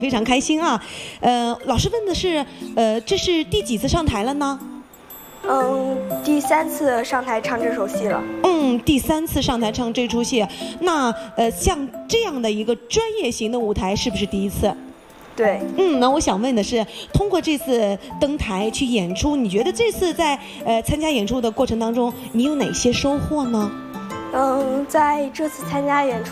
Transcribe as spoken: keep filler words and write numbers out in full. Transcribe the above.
非常开心啊，呃，老师问的是，呃，这是第几次上台了呢？ 嗯，第三次上台唱这首戏了。 嗯，第三次上台唱这出戏，那呃，像这样的一个专业型的舞台，是不是第一次？ 对。 嗯，那我想问的是，通过这次登台去演出，你觉得这次在呃参加演出的过程当中，你有哪些收获呢？ 嗯，在这次参加演出。